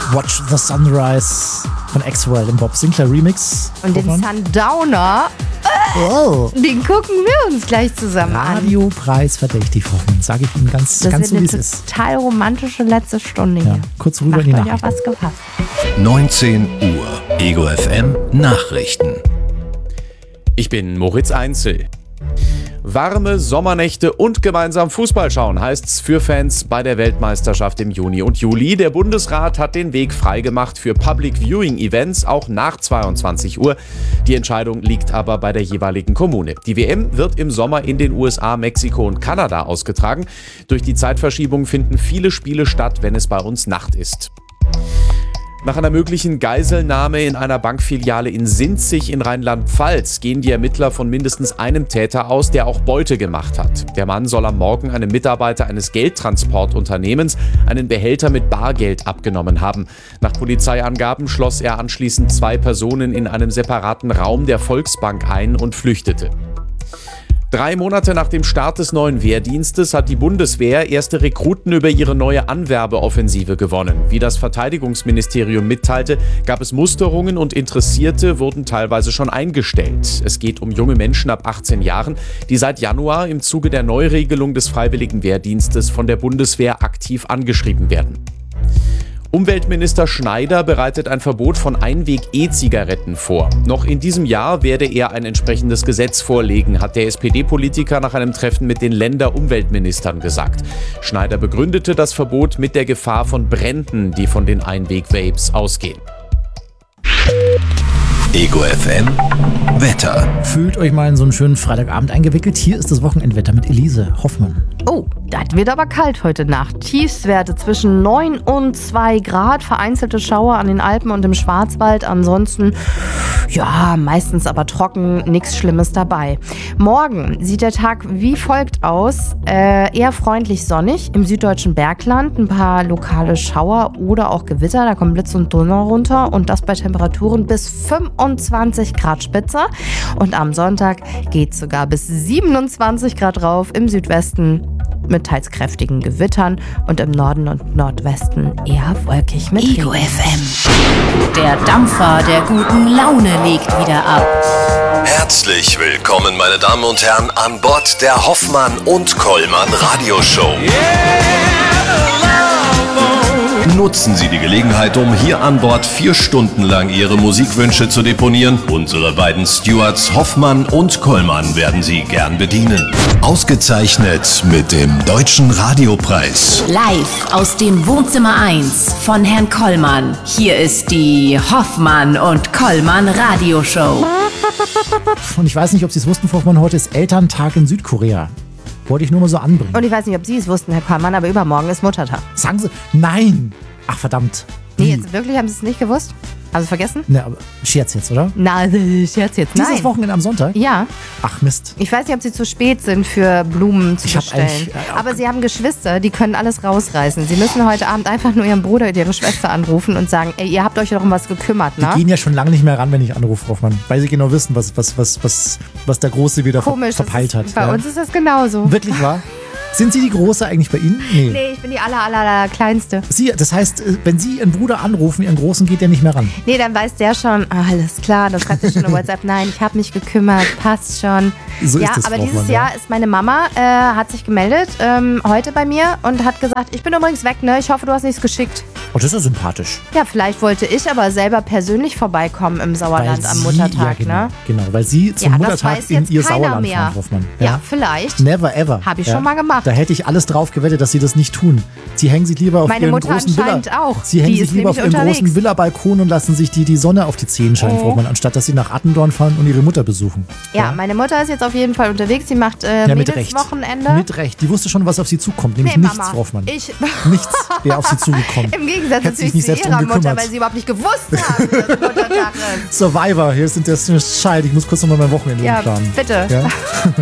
Watch the Sunrise von Axwell im Bob Sinclair Remix. Und den Sundowner, den gucken wir uns gleich zusammen an. Radiopreis verdächtig, Hoffmann. Sage ich Ihnen ganz so, wie es ist. Total romantische letzte Stunde hier. Kurz rüber in die Nacht. Macht euch auf was gefasst. 19 Uhr. Ego FM Nachrichten. Ich bin Moritz Einzel. Warme Sommernächte und gemeinsam Fußball schauen heißt's für Fans bei der Weltmeisterschaft im Juni und Juli. Der Bundesrat hat den Weg freigemacht für Public Viewing Events, auch nach 22 Uhr. Die Entscheidung liegt aber bei der jeweiligen Kommune. Die WM wird im Sommer in den USA, Mexiko und Kanada ausgetragen. Durch die Zeitverschiebung finden viele Spiele statt, wenn es bei uns Nacht ist. Nach einer möglichen Geiselnahme in einer Bankfiliale in Sinzig in Rheinland-Pfalz gehen die Ermittler von mindestens einem Täter aus, der auch Beute gemacht hat. Der Mann soll am Morgen einem Mitarbeiter eines Geldtransportunternehmens einen Behälter mit Bargeld abgenommen haben. Nach Polizeiangaben schloss er anschließend 2 Personen in einem separaten Raum der Volksbank ein und flüchtete. 3 Monate nach dem Start des neuen Wehrdienstes hat die Bundeswehr erste Rekruten über ihre neue Anwerbeoffensive gewonnen. Wie das Verteidigungsministerium mitteilte, gab es Musterungen und Interessierte wurden teilweise schon eingestellt. Es geht um junge Menschen ab 18 Jahren, die seit Januar im Zuge der Neuregelung des Freiwilligen Wehrdienstes von der Bundeswehr aktiv angeschrieben werden. Umweltminister Schneider bereitet ein Verbot von Einweg-E-Zigaretten vor. Noch in diesem Jahr werde er ein entsprechendes Gesetz vorlegen, hat der SPD-Politiker nach einem Treffen mit den Länder-Umweltministern gesagt. Schneider begründete das Verbot mit der Gefahr von Bränden, die von den Einweg-Vapes ausgehen. Ego FM Wetter. Fühlt euch mal in so einen schönen Freitagabend eingewickelt. Hier ist das Wochenendwetter mit Elise Hoffmann. Oh, das wird aber kalt heute Nacht. Tiefstwerte zwischen 9 und 2 Grad. Vereinzelte Schauer an den Alpen und im Schwarzwald. Ansonsten, ja, meistens aber trocken. Nichts Schlimmes dabei. Morgen sieht der Tag wie folgt aus. Eher freundlich sonnig. Im süddeutschen Bergland ein paar lokale Schauer oder auch Gewitter. Da kommen Blitz und Donner runter. Und das bei Temperaturen bis 25 Grad Spitze. Und am Sonntag geht es sogar bis 27 Grad rauf im Südwesten mit teils kräftigen Gewittern und im Norden und Nordwesten eher wolkig mit Ego FM. Der Dampfer der guten Laune legt wieder ab. Herzlich willkommen, meine Damen und Herren, an Bord der Hoffmann und Kollmann Radioshow. Nutzen Sie die Gelegenheit, um hier an Bord 4 Stunden lang Ihre Musikwünsche zu deponieren. Unsere beiden Stewards Hoffmann und Kollmann werden Sie gern bedienen. Ausgezeichnet mit dem Deutschen Radiopreis. Live aus dem Wohnzimmer 1 von Herrn Kollmann. Hier ist die Hoffmann und Kollmann Radioshow. Und ich weiß nicht, ob Sie es wussten, Hoffmann, heute ist Elterntag in Südkorea. Wollte ich nur mal so anbringen. Und ich weiß nicht, ob Sie es wussten, Herr Kollmann, aber übermorgen ist Muttertag. Sagen Sie, nein. Ach, verdammt. Nee, jetzt wirklich, haben Sie es nicht gewusst? Haben Sie es vergessen? Ne, aber Scherz jetzt, oder? Na, Scherz jetzt, nein. Dieses Wochenende am Sonntag? Ja. Ach, Mist. Ich weiß nicht, ob Sie zu spät sind für Blumen zu bestellen. Aber Sie haben Geschwister, die können alles rausreißen. Sie müssen heute Abend einfach nur Ihren Bruder oder Ihre Schwester anrufen und sagen, ey, ihr habt euch doch um was gekümmert, ne? Die gehen ja schon lange nicht mehr ran, wenn ich anrufe, Hoffmann. Weil sie genau wissen, was der Große wieder verpeilt hat. Bei uns ist das genauso. Wirklich wahr? Sind Sie die Große eigentlich bei Ihnen? Nee, ich bin die aller kleinste. Sie, das heißt, wenn Sie Ihren Bruder anrufen, Ihren Großen, geht der nicht mehr ran? Nee, dann weiß der schon, alles klar, dann schreibt er schon eine WhatsApp, nein, ich habe mich gekümmert, passt schon. So ja, ist das, aber Frau dieses Hoffmann, Jahr ist meine Mama, hat sich gemeldet, heute bei mir und hat gesagt, ich bin übrigens weg, ne, ich hoffe, du hast nichts geschickt. Oh, das ist ja sympathisch. Ja, vielleicht wollte ich aber selber persönlich vorbeikommen im Sauerland am Muttertag, ja, genau, weil Sie zum Muttertag in Ihr Sauerland fahren, Hoffmann. Ja, vielleicht. Never ever. Habe ich schon mal gemacht. Da hätte ich alles drauf gewettet, dass Sie das nicht tun. Sie hängen sich lieber auf Meine Ihren Mutter großen Villa. anscheinend auch. Sie hängen Die sich ist lieber auf nämlich Ihren unterwegs. großen Villa-Balkon und lassen sich die Sonne auf die Zehen scheinen, Frau Hoffmann, anstatt dass Sie nach Attendorn fahren und Ihre Mutter besuchen. Ja, meine Mutter ist jetzt auf jeden Fall unterwegs. Sie macht Mädelswochenende. Mit Recht. Die wusste schon, was auf Sie zukommt. Nämlich Nee, nichts, Mama. Frau Hoffmann. Ich Nichts wäre auf Sie zugekommen. Im Gegensatz Hätte sich natürlich nicht zu selbst ihrer drum Mutter, gekümmert. weil sie überhaupt nicht gewusst haben, dass Muttertag ist. Survivor, hier sind das Bescheid. Ich muss kurz nochmal mein Wochenende Ja, umplanen. bitte. Ja?